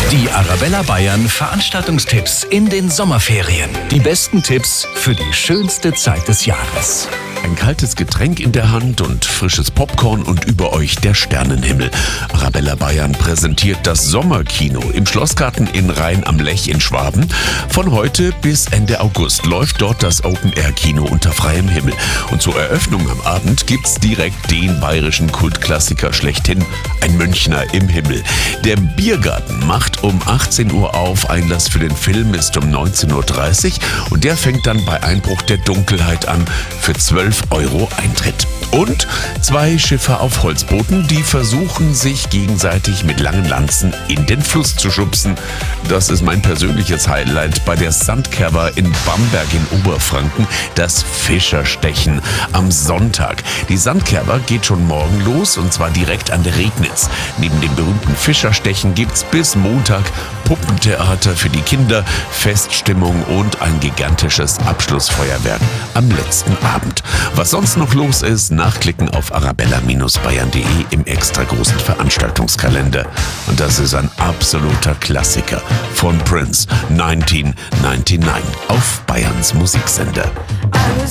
Die Arabella Bayern Veranstaltungstipps in den Sommerferien. Die besten Tipps für die schönste Zeit des Jahres. Ein kaltes Getränk in der Hand und frisches Popcorn und über euch der Sternenhimmel. Arabella Bayern präsentiert das Sommerkino im Schlossgarten in Rhein am Lech in Schwaben. Von heute bis Ende August läuft dort das Open-Air-Kino unter freiem Himmel. Und zur Eröffnung am Abend gibt's direkt den bayerischen Kultklassiker schlechthin, Ein Münchner im Himmel. Der Biergarten macht um 18 Uhr auf, Einlass für den Film ist um 19.30 Uhr und der fängt dann bei Einbruch der Dunkelheit an für 12 € Eintritt. Und 2 Schiffer auf Holzbooten, die versuchen sich gegenseitig mit langen Lanzen in den Fluss zu schubsen. Das ist mein persönliches Highlight bei der Sandkerber in Bamberg in Oberfranken, das Fischerstechen am Sonntag. Die Sandkerber geht schon morgen los und zwar direkt an der Regnitz. Neben dem berühmten Fischerstechen gibt's bis Montag Puppentheater für die Kinder, Feststimmung und ein gigantisches Abschlussfeuerwerk am letzten Abend. Was sonst noch los ist, nachklicken auf arabella-bayern.de im extra großen Veranstaltungskalender. Und das ist ein absoluter Klassiker von Prince, 1999 auf Bayerns Musiksender.